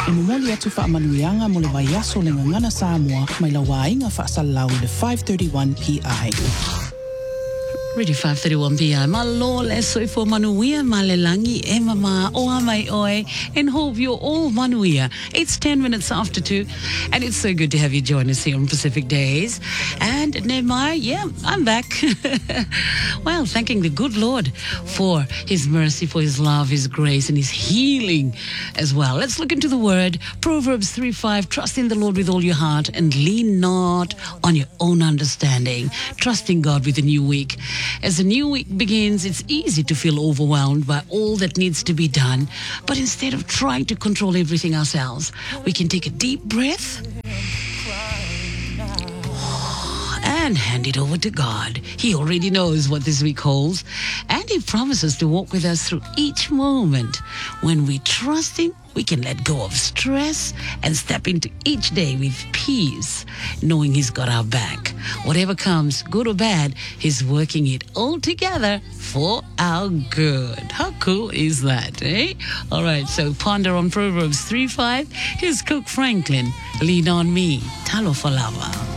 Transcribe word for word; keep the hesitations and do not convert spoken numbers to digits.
E momoli atu whaamanuianga mo le vaiaso le ngangana Samoa mai la wainga whaasalau le five thirty-one P I. Ready five thirty-one P M. Malo le soi for manuia malelangi e mama o amai oi and hope you're all manuia. It's ten minutes after two and it's so good to have you join us here on Pacific Days. And Nehemiah, yeah, I'm back. Well, thanking the good Lord for his mercy, for his love, his grace and his healing as well. Let's look into the word. Proverbs three five, trust in the Lord with all your heart and lean not on your own understanding. Trusting God with a new week. As the new week begins, it's easy to feel overwhelmed by all that needs to be done. But instead of trying to control everything ourselves, we can take a deep breath and hand it over to God. He already knows what this week holds, and he promises to walk with us through each moment. When we trust him, we can let go of stress and step into each day with peace, knowing he's got our back. Whatever comes, good or bad, he's working it all together for our good. How cool is that, eh? All right, so ponder on Proverbs three five. Here's Cook Franklin, Lean on Me, Talo Falava.